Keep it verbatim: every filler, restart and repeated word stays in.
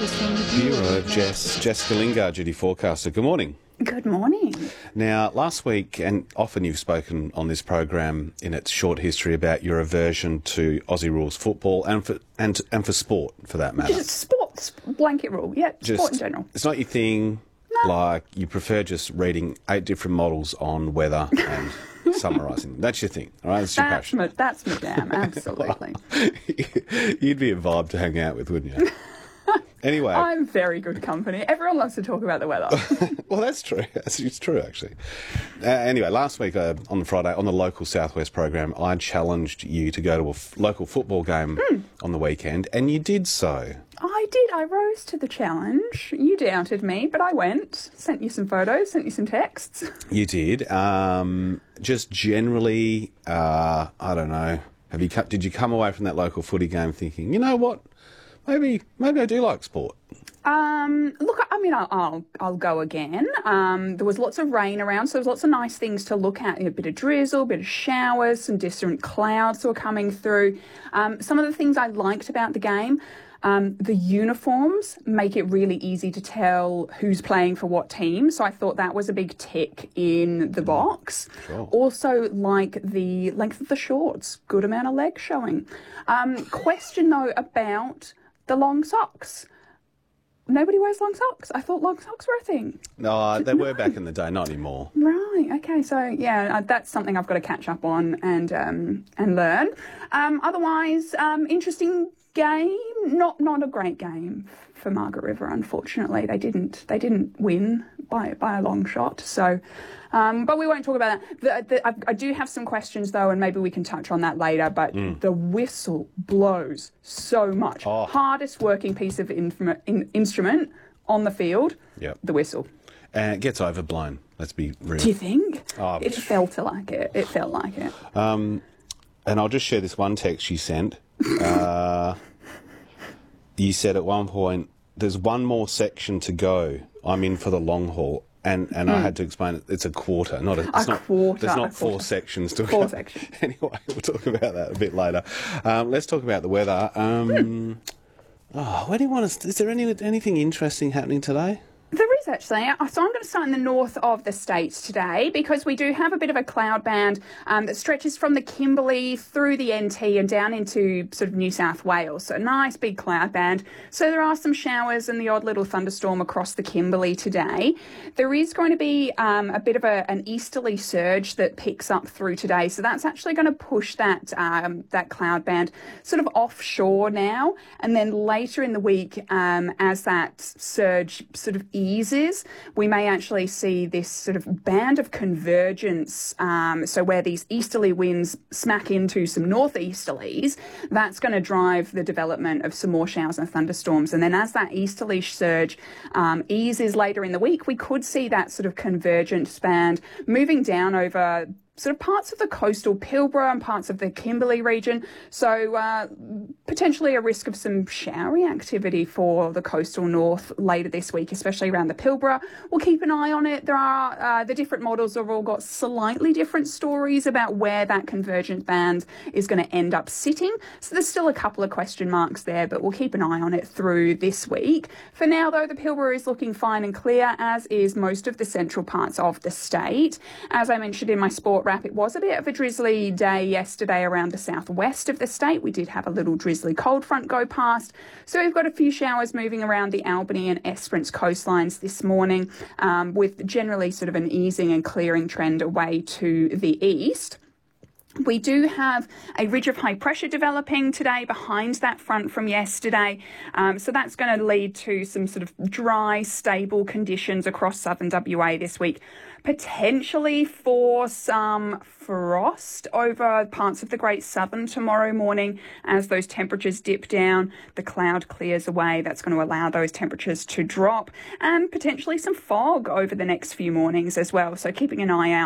is from the Bureau. Bureau of Jess. Jessica Lingard, duty forecaster. Good morning. Good morning. Now, last week, and often you've spoken on this program in its short history about your aversion to Aussie rules football and for and and for sport, for that matter. Just sports, blanket rule, yeah, Just, sport in general. It's not your thing. No. Like, you prefer just reading eight different models on weather and summarising. That's your thing, all right? That's your That's passion. my, that's my jam, absolutely. You'd be a vibe to hang out with, wouldn't you? Anyway. I'm very good company. Everyone loves to talk about the weather. Well, that's true. That's, it's true, actually. Uh, anyway, last week uh, on the Friday, on the local Southwest program, I challenged you to go to a f- local football game mm. on the weekend, and you did so. I did. I rose to the challenge. You doubted me, but I went. Sent you some photos, sent you some texts. You did. Um, just generally, uh, I don't know, Have you co- did you come away from that local footy game thinking, you know what, maybe maybe I do like sport? Um, look, I mean, I'll, I'll, I'll go again. Um, there was lots of rain around, so there was lots of nice things to look at. A bit of drizzle, a bit of showers, some different clouds were coming through. Um, some of the things I liked about the game, um, the uniforms make it really easy to tell who's playing for what team. So I thought that was a big tick in the box. Sure. Also, like the length of the shorts, good amount of leg showing. Um, question though about the long socks. Nobody wears long socks. I thought long socks were a thing. No, they were back in the day, not anymore. Right. Okay. So yeah, that's something I've got to catch up on and um, and learn. Um, otherwise, um, interesting game. Not not a great game for Margaret River. Unfortunately, they didn't they didn't win by by a long shot. So, um, but we won't talk about that. The, the, I, I do have some questions though, and maybe we can touch on that later. But mm. the whistle blows so much. Oh. Hardest working piece of inform- in, instrument on the field. Yep. The whistle. And it gets overblown. Let's be real. Do you think? Oh, it felt like it. It felt like it. Um, and I'll just share this one text you sent. Uh, you said at one point, there's one more section to go. I'm in for the long haul. And and mm. I had to explain it. It's a quarter, not a, it's a not, quarter. There's not a four quarter. sections to four go. sections. Anyway, we'll talk about that a bit later. Um, let's talk about the weather. Um, mm. Oh, where do you want to? Is there any anything interesting happening today? There is actually. So I'm going to start in the north of the states today because we do have a bit of a cloud band um, that stretches from the Kimberley through the N T and down into sort of New South Wales. So a nice big cloud band. So there are some showers and the odd little thunderstorm across the Kimberley today. There is going to be um, a bit of a, an easterly surge that picks up through today. So that's actually going to push that um, that cloud band sort of offshore now. And then later in the week, um, as that surge sort of eases, we may actually see this sort of band of convergence. Um, so where these easterly winds smack into some northeasterlies, that's going to drive the development of some more showers and thunderstorms. And then as that easterly surge um, eases later in the week, we could see that sort of convergence band moving down over sort of parts of the coastal Pilbara and parts of the Kimberley region. So uh, potentially a risk of some showery activity for the coastal north later this week, especially around the Pilbara. We'll keep an eye on it. There are uh, the different models have all got slightly different stories about where that convergence band is going to end up sitting. So there's still a couple of question marks there, but we'll keep an eye on it through this week. For now, though, the Pilbara is looking fine and clear, as is most of the central parts of the state. As I mentioned in my sport wrap, it was a bit of a drizzly day yesterday around the southwest of the state. We did have a little drizzly cold front go past. So we've got a few showers moving around the Albany and Esperance coastlines this morning, um, with generally sort of an easing and clearing trend away to the east. We do have a ridge of high pressure developing today behind that front from yesterday. Um, so that's going to lead to some sort of dry, stable conditions across southern W A this week. Potentially for some frost over parts of the Great Southern tomorrow morning as those temperatures dip down. The cloud clears away. That's going to allow those temperatures to drop, and potentially some fog over the next few mornings as well. So keeping an eye out